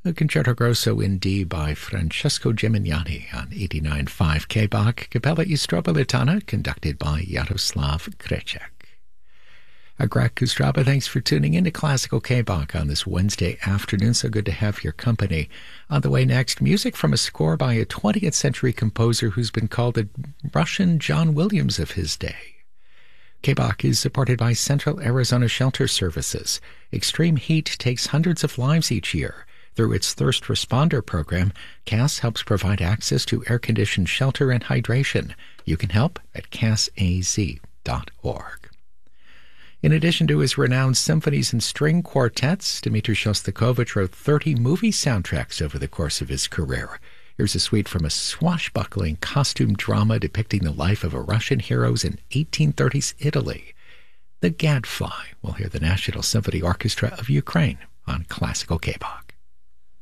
A Concerto Grosso in D by Francesco Gimignani on 89.5 K-Bach, Capella Istropolitana, conducted by Yaroslav Krechek. Greg Kustraba, thanks for tuning in to Classical K-Bach on this Wednesday afternoon. So good to have your company. On the way next, music from a score by a 20th century composer who's been called the Russian John Williams of his day. K-Bach is supported by Central Arizona Shelter Services. Extreme heat takes hundreds of lives each year. Through its Thirst Responder program, CAS helps provide access to air-conditioned shelter and hydration. You can help at casaz.org. In addition to his renowned symphonies and string quartets, Dmitri Shostakovich wrote 30 movie soundtracks over the course of his career. Here's a suite from a swashbuckling costume drama depicting the life of a Russian heroes in 1830s Italy. The Gadfly. We'll hear the National Symphony Orchestra of Ukraine on Classical K-Bach.